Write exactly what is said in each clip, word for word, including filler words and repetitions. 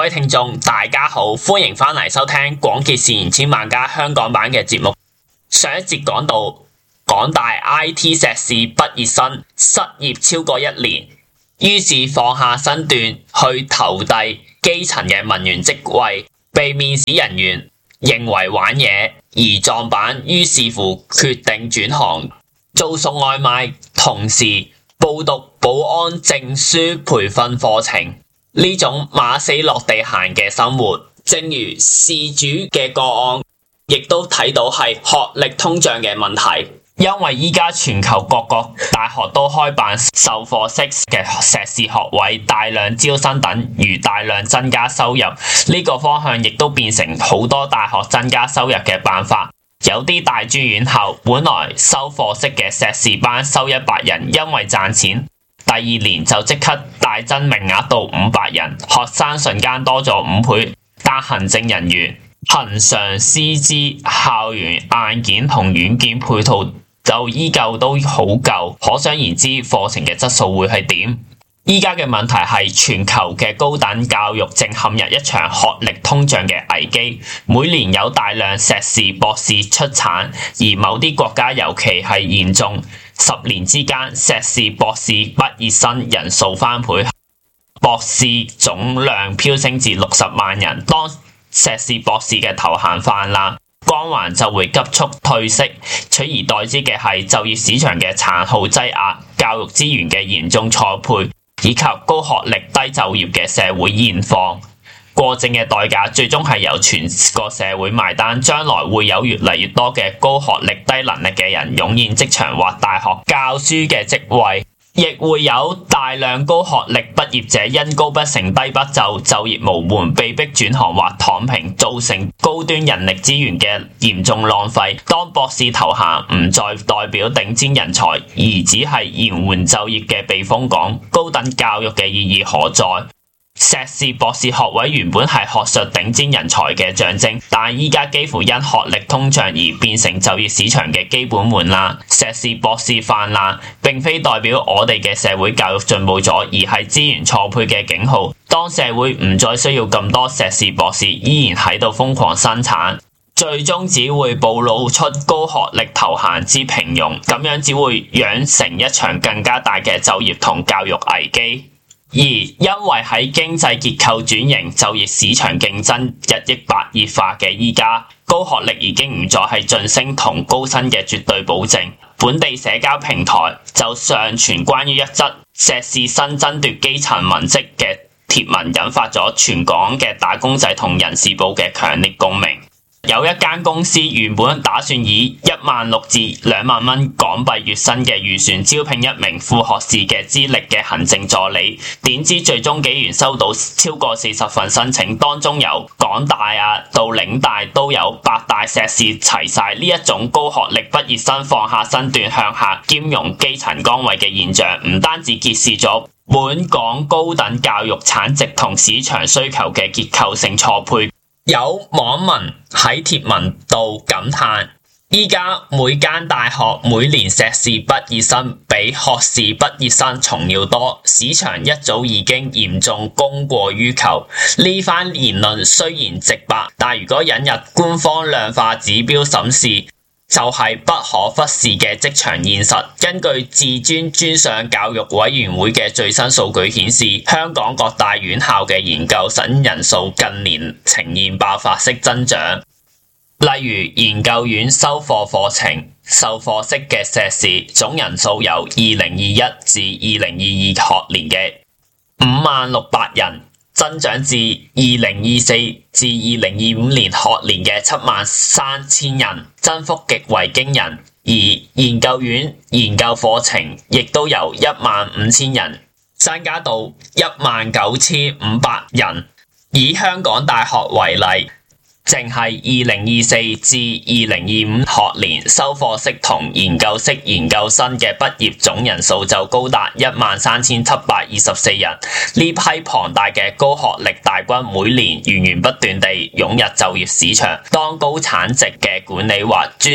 位聽眾大家好，歡迎翻嚟收聽廣結善言千萬家香港版嘅節目。上一節講到港大 I T 碩士畢業生失業超過一年，於是放下身段去投遞基層嘅文員職位，被面試人員認為玩嘢而撞板，於是乎決定轉行做送外賣，同時報讀保安證書培訓課程。呢種馬死落地行嘅生活，正如事主嘅個案，亦都睇到係學歷通脹嘅問題。因為依家全球各個大學都開辦授課式嘅碩士學位，大量招生等如大量增加收入，呢個方向亦都變成好多大學增加收入嘅辦法。有啲大專院校本來收課式嘅碩士班收一百人，因為賺錢，第二年就即刻大增名額到五百人，學生瞬間多咗五倍，但行政人員、恆常師資、校園硬件同軟件配套就依舊都好舊，可想而知課程嘅質素會係點。依家嘅問題係全球嘅高等教育正陷入一場學歷通脹嘅危機，每年有大量碩士博士出產，而某啲國家尤其係嚴重，十年之間碩士博士畢業生人數翻倍，博士總量飆升至六十萬人。當碩士博士嘅頭銜泛濫，光環就會急速褪色，取而代之嘅係就業市場嘅殘酷擠壓、教育資源嘅嚴重錯配，以及高學歷低就業嘅社會現況。過剩嘅代價最終係由全個社會埋單，將來會有越嚟越多嘅高學歷低能力嘅人湧現職場或大學教書嘅職位，亦會有大量高學歷畢業者因高不成低不就，就業無門，被迫轉行或躺平，造成高端人力資源嘅嚴重浪費。當博士頭銜唔再代表頂尖人才，而只係延緩就業嘅避風港，高等教育嘅意義何在？碩士博士學位原本係學術頂尖人才嘅象徵，但依家幾乎因學歷通脹而變成就業市場嘅基本門檻。碩士博士泛濫並非代表我哋嘅社會教育進步咗，而係資源錯配嘅警號。當社會唔再需要咁多碩士博士依然喺度瘋狂生產，最終只會暴露出高學歷頭銜之平庸，咁樣只會養成一場更加大嘅就業同教育危機。而因為喺經濟結構轉型、就業市場競爭日益白熱化嘅依家，高學歷已經唔再係晉升同高薪嘅絕對保證。本地社交平台就上傳關於一則碩士生爭奪基層文職嘅貼文，引發咗全港嘅打工仔同人事部嘅強烈共鳴。有一間公司原本打算以一萬六至兩萬蚊港幣月薪嘅預算招聘一名副學士嘅資歷嘅行政助理，點知最終竟然收到超過四十份申請，當中由港大啊到嶺大都有八大碩士齊晒。呢一種高學歷畢業生放下身段向下兼容基層崗位嘅現象，唔單止揭示咗本港高等教育產值同市場需求嘅結構性錯配。有網民喺貼文度感嘆，依家每間大學每年碩士畢業生比學士畢業生仲要多，市場一早已經嚴重供過於求。呢番言論雖然直白，但如果引入官方量化指標審視，就係不可忽視嘅職場現實。根據自尊專上教育委員會嘅最新數據顯示，香港各大院校嘅研究生人數近年呈現爆發式增長。例如研究院修課課程授課式嘅碩士總人數由二零二一至二零二二學年嘅五萬六百人，增長至二零二四至二零二五年學年嘅七萬三千人，增幅極為驚人。而研究院研究課程亦都由一萬五千人增加到一萬九千五百人。以香港大學為例，淨係二零二四至二零二五學年修課式同研究式研究生嘅畢業總人數就高達一萬三千七百二十四人。呢批龐大嘅高學歷大軍每年源源不斷地湧入就業市場，當高產值嘅管理或專職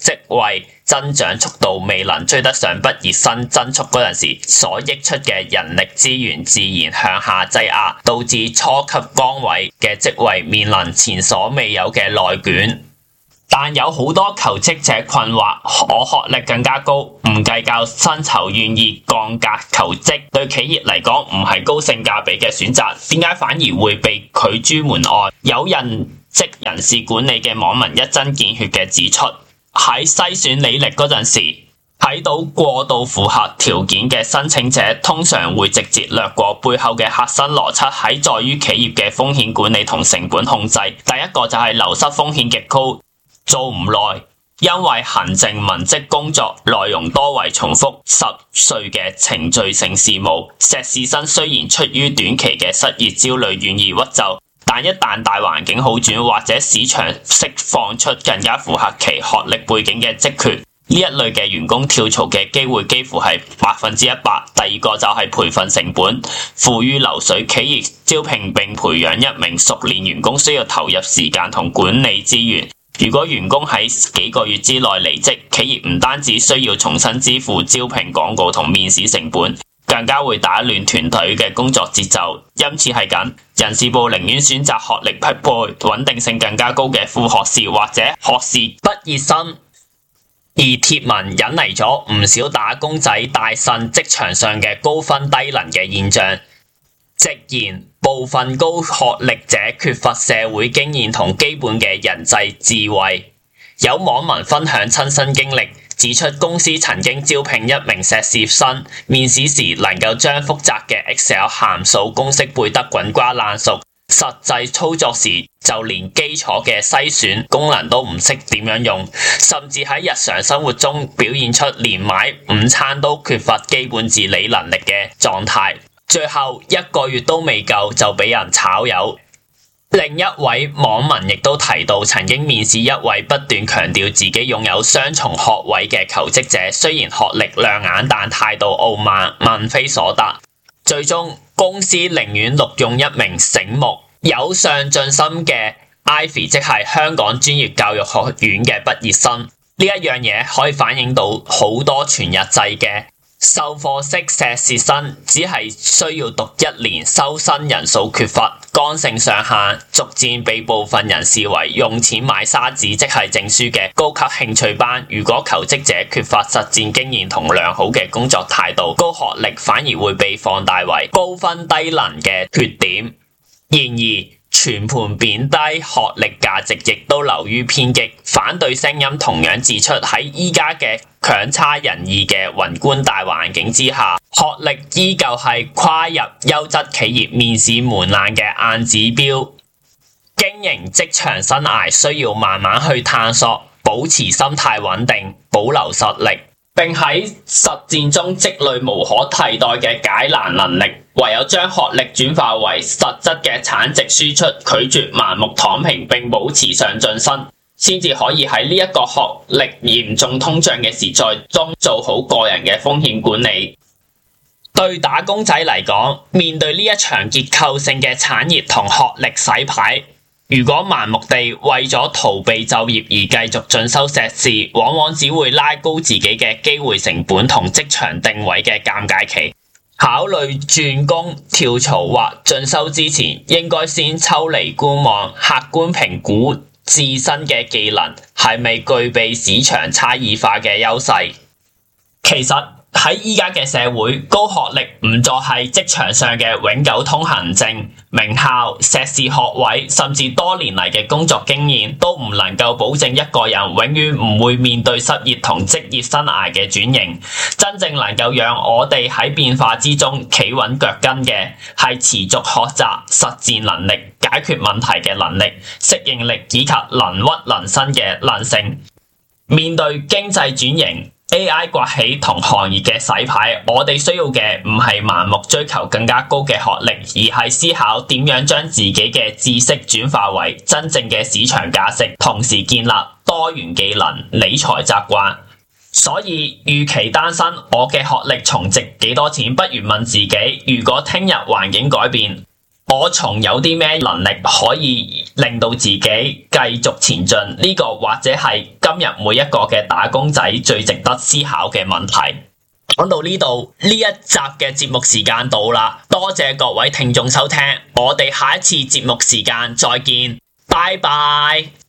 職位增長速度未能追得上畢業生增速嗰陣時，所溢出嘅人力資源自然向下擠壓，導致初級崗位嘅職位面臨前所未有嘅內捲。但有好多求職者困惑，我學歷更加高，唔計較薪酬，願意降格求職，對企業嚟講唔係高性價比嘅選擇，點解反而會被拒諸門外？有人職人事管理嘅網民一針見血嘅指出，喺篩選履歷嗰陣時，睇到過度符合條件嘅申請者，通常會直接略過背後嘅核心邏輯，喺在於企業嘅風險管理同成本控制。第一個就係流失風險極高，做唔耐，因為行政文職工作內容多為重複瑣碎嘅程序性事務。碩士生雖然出於短期嘅失業焦慮願意屈就，但一旦大環境好轉，或者市場釋放出更加符合其學歷背景嘅職缺，呢一類嘅員工跳槽嘅機會幾乎係百分之一百。第二個就係培訓成本，付諸流水，企業招聘並培養一名熟練員工需要投入時間同管理資源。如果員工喺幾個月之內離職，企業唔單止需要重新支付招聘廣告同面試成本，更加會打亂團隊嘅工作節奏。因此係咁，人事部寧願選擇學歷匹配、穩定性更加高嘅副學士或者學士畢業生。而貼文引嚟咗唔少打工仔大呻職場上嘅高分低能嘅現象，直言部分高學歷者缺乏社會經驗同基本嘅人際智慧。有網民分享親身經歷，指出公司曾經招聘一名碩士生，面試時能夠將複雜嘅 Excel 函數公式背得滾瓜爛熟，實際操作時就連基礎嘅篩選功能都唔識點樣用，甚至喺日常生活中表現出連買午餐都缺乏基本自理能力嘅狀態，最後一個月都未夠就俾人炒魷。另一位網民亦都提到，曾經面試一位不斷強調自己擁有雙重學位嘅求職者，雖然學歷亮眼，但態度傲慢，問非所答。最終公司寧願錄用一名醒目、有上進心嘅 Ivy， 即係香港專業教育學院嘅畢業生。呢一樣嘢可以反映到好多全日制嘅授課式碩士生只係需要讀一年，收生人數缺乏，剛性上限，逐漸被部分人視為用錢買沙子，即係證書嘅高級興趣班。如果求職者缺乏實戰經驗同良好嘅工作態度，高學歷反而會被放大為高分低能嘅缺點。然而全盤貶低學歷價值亦都流於偏激，反對聲音同樣指出，喺依家嘅強差人意嘅宏觀大環境之下，學歷依舊係跨入優質企業面試門檻嘅硬指標。經營職場生涯需要慢慢去探索，保持心態穩定，保留實力，並喺實戰中積累無可替代嘅解難能力。唯有將學歷轉化為實質嘅產值輸出，拒絕盲目躺平並保持上進心，先至可以喺呢一個學歷嚴重通脹嘅時代中做好個人嘅風險管理。對打工仔嚟講，面對呢一場結構性嘅產業同學歷洗牌，如果盲目地為咗逃避就業而繼續進修碩士，往往只會拉高自己嘅機會成本同職場定位嘅尷尬期。考慮轉工、跳槽或進修之前，應該先抽離觀望，客觀評估自身嘅技能係咪具備市場差異化嘅優勢。其實喺依家嘅社會，高學歷唔再係職場上嘅永久通行證，名校、碩士學位甚至多年嚟嘅工作經驗都唔能夠保證一個人永遠唔會面對失業同職業生涯嘅轉型。真正能夠讓我哋喺變化之中企穩腳跟嘅，係持續學習、實戰能力、解決問題嘅能力、適應力以及能屈能伸嘅韌性。面對經濟轉型、A I 崛起同行業嘅洗牌，我哋需要嘅唔係盲目追求更加高嘅學歷，而係思考點樣將自己嘅知識轉化為真正嘅市場價值，同時建立多元技能、理財習慣。所以與其擔心我嘅學歷重值幾多錢，不如問自己，如果聽日環境改變， 我從有啲咩能力可以令到自己繼續前進，呢個或者係今日每一個嘅打工仔最值得思考嘅問題。講到呢度，呢一集嘅節目時間到啦，多謝各位聽眾收聽，我哋下一次節目時間再見，拜拜。